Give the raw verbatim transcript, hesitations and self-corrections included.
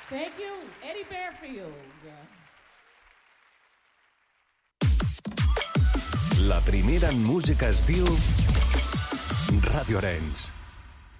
Thank you, Eddie Bearfield. La primera en música es diu Ràdio Arenys.